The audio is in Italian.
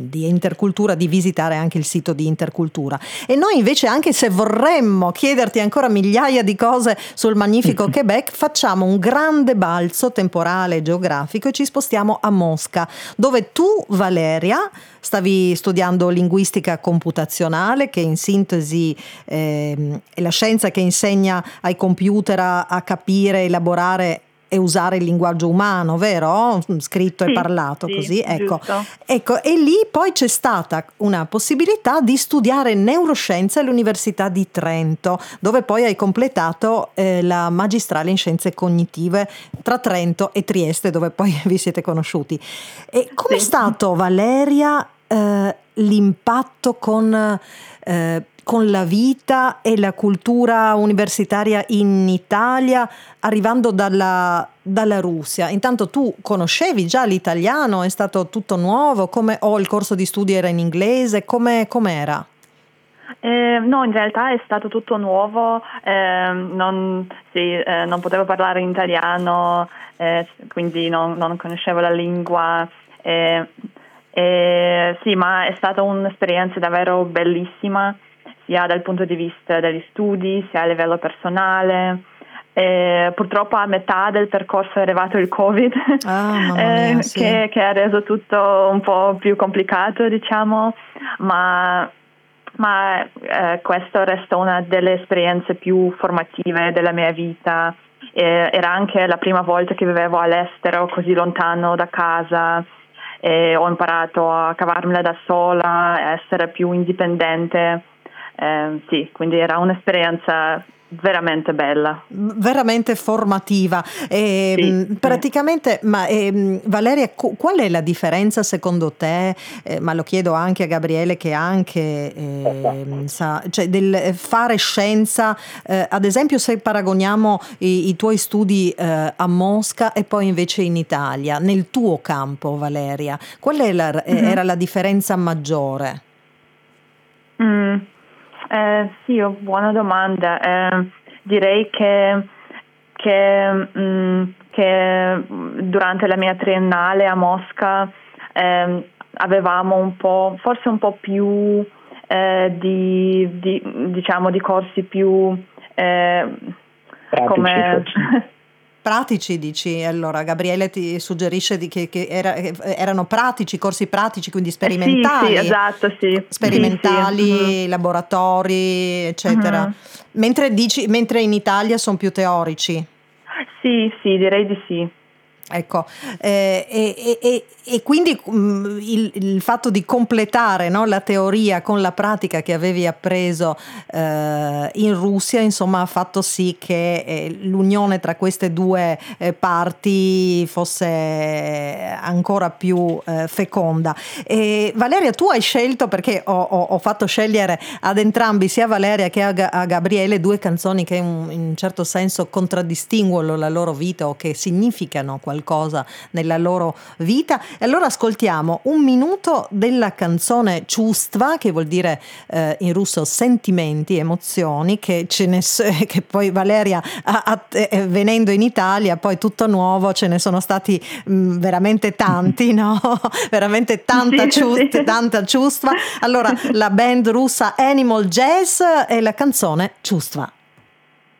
di Intercultura di visitare anche il sito di Intercultura. E noi invece, anche se vorremmo chiederti ancora migliaia di cose sul magnifico Quebec, facciamo un grande balzo temporale e geografico e ci spostiamo a Mosca, dove tu, Valeria, stavi studiando linguistica computazionale, che in sintesi è la scienza che insegna ai computer a capire, elaborare e usare il linguaggio umano, vero? Scritto e parlato, sì, così. Ecco, giusto. e lì poi c'è stata una possibilità di studiare neuroscienze all'Università di Trento, dove poi hai completato la magistrale in scienze cognitive tra Trento e Trieste, dove poi vi siete conosciuti. E com'è stato, Valeria, l'impatto con la vita e la cultura universitaria in Italia, arrivando dalla Russia? Intanto tu conoscevi già l'italiano, è stato tutto nuovo, o il corso di studi era in inglese, com'era? No, in realtà è stato tutto nuovo, non potevo parlare in italiano, quindi non conoscevo la lingua. Sì, ma è stata un'esperienza davvero bellissima, sia dal punto di vista degli studi, sia a livello personale. Purtroppo a metà del percorso è arrivato il Covid, mamma mia, sì. che ha reso tutto un po' più complicato, diciamo, ma questo resta una delle esperienze più formative della mia vita. Era anche la prima volta che vivevo all'estero, così lontano da casa. Ho imparato a cavarmela da sola, a essere più indipendente. Sì, quindi era un'esperienza veramente bella, veramente formativa. Praticamente, ma Valeria, qual è la differenza secondo te, ma lo chiedo anche a Gabriele che anche sa, cioè del fare scienza, ad esempio se paragoniamo i tuoi studi a Mosca e poi invece in Italia, nel tuo campo, Valeria, qual è era la differenza maggiore? Sì, buona domanda. Direi che durante la mia triennale a Mosca avevamo forse un po' più di corsi più come pratici, dici? Allora Gabriele ti suggerisce che erano pratici, corsi pratici, quindi sperimentali. Sì, esatto, sì. Sperimentali, sì. Laboratori, eccetera. Mentre in Italia sono più teorici. Sì, direi di sì. Ecco, e quindi il fatto di completare, no, la teoria con la pratica che avevi appreso in Russia, insomma, ha fatto sì che l'unione tra queste due parti fosse ancora più feconda. E Valeria, tu hai scelto, perché ho fatto scegliere ad entrambi, sia a Valeria che a Gabriele, due canzoni che in un certo senso contraddistinguono la loro vita o che significano qualcosa nella loro vita. E allora ascoltiamo un minuto della canzone Чувства, che vuol dire in russo sentimenti, emozioni, che poi Valeria venendo in Italia, poi tutto nuovo, ce ne sono stati veramente tanti, no? Veramente tanta Чувства. Allora la band russa Animal Jazz e la canzone Чувства.